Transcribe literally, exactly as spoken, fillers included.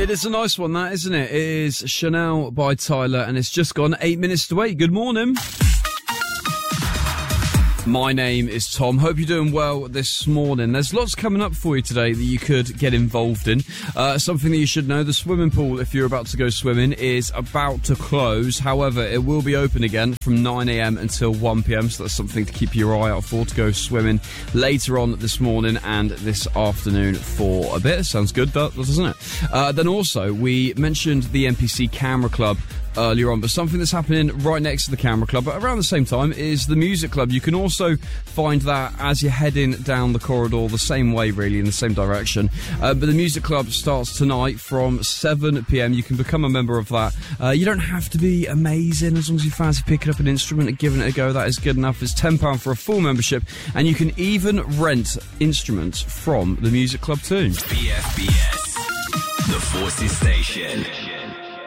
It is a nice one, that, isn't it? It is Chanel by Tyler, and it's just gone eight minutes to eight. Good morning. My name is Tom. Hope you're doing well this morning. There's lots coming up for you today that you could get involved in. Uh, something that you should know, the swimming pool, if you're about to go swimming, is about to close. However, it will be open again from nine a.m. until one p.m, so that's something to keep your eye out for, to go swimming later on this morning and this afternoon for a bit. Sounds good, doesn't it? Uh, then also, we mentioned the N P C Camera Club earlier on, but something that's happening right next to the Camera Club but around the same time is the Music Club. You can also find that as you're heading down the corridor the same way, really, in the same direction. Uh, but the Music Club starts tonight from seven p.m. You can become a member of that. Uh, you don't have to be amazing. As long as you fancy picking up an instrument and giving it a go, that is good enough. It's ten pounds for a full membership, and you can even rent instruments from the Music Club too. B F B S, the Forces Station.